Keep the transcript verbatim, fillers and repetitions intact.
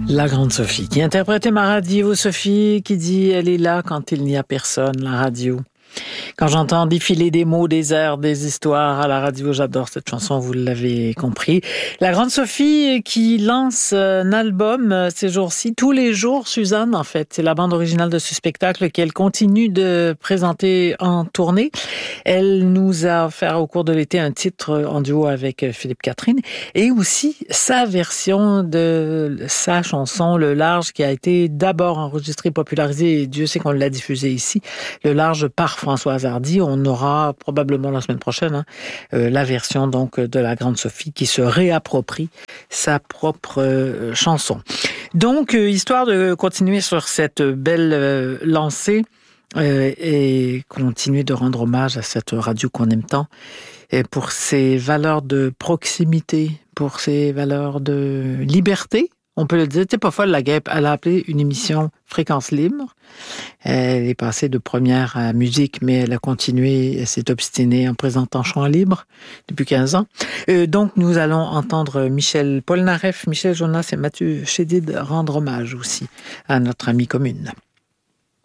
La grande Sophie qui interprétait ma radio, Sophie qui dit elle est là quand il n'y a personne, la radio. Quand j'entends défiler des mots, des airs, des histoires à la radio, j'adore cette chanson, vous l'avez compris. La grande Sophie qui lance un album ces jours-ci, tous les jours, Suzanne, en fait. C'est la bande originale de ce spectacle qu'elle continue de présenter en tournée. Elle nous a offert au cours de l'été un titre en duo avec Philippe Catherine et aussi sa version de sa chanson, Le Large, qui a été d'abord enregistrée, popularisée, et Dieu sait qu'on l'a diffusée ici, Le Large par Françoise Hardy. On aura probablement la semaine prochaine hein, euh, la version donc de la grande Sophie qui se réapproprie sa propre euh, chanson. Donc, euh, histoire de continuer sur cette belle euh, lancée euh, et continuer de rendre hommage à cette radio qu'on aime tant et pour ses valeurs de proximité, pour ses valeurs de liberté. On peut le dire, t'es pas folle, la guêpe. Elle a appelé une émission Fréquence Libre. Elle est passée de première à musique, mais elle a continué, elle s'est obstinée en présentant Chant Libre depuis quinze ans. Euh, donc, nous allons entendre Michel Polnareff, Michel Jonas et Mathieu Chédid rendre hommage aussi à notre amie commune.